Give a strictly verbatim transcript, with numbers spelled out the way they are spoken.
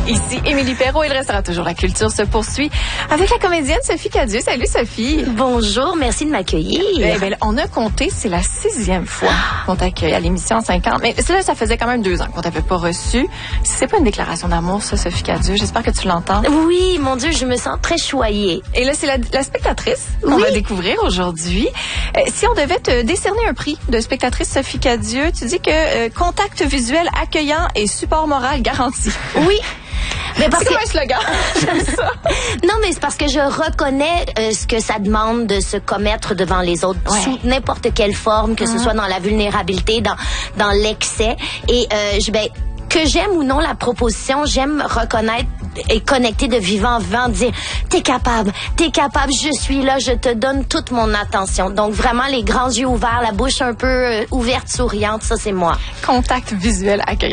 Ici Émilie Perrault, il restera toujours la culture se poursuit avec la comédienne Sophie Cadieux. Salut Sophie. Bonjour, merci de m'accueillir. Eh bien, on a compté, c'est la sixième fois qu'on t'accueille à l'émission cinq ans. Mais là, ça faisait quand même deux ans qu'on t'avait pas reçu. C'est pas une déclaration d'amour, ça, Sophie Cadieux. J'espère que tu l'entends. Oui, mon Dieu, je me sens très choyée. Et là, c'est la, la spectatrice qu'on oui. va découvrir aujourd'hui. Euh, si on devait te décerner un prix de spectatrice Sophie Cadieux, tu dis que euh, contact visuel accueillant et support moral garanti. Oui. Mais parce c'est comme que... un slogan. J'aime ça. Non, mais c'est parce que je reconnais euh, ce que ça demande de se commettre devant les autres ouais. sous n'importe quelle forme, que mm-hmm. ce soit dans la vulnérabilité, dans dans l'excès. Et euh, je ben que j'aime ou non la proposition, j'aime reconnaître et connecter de vivant en vivant, dire t'es capable, t'es capable, je suis là, je te donne toute mon attention. Donc vraiment les grands yeux ouverts, la bouche un peu euh, ouverte, souriante, ça c'est moi. Contact visuel accueillant.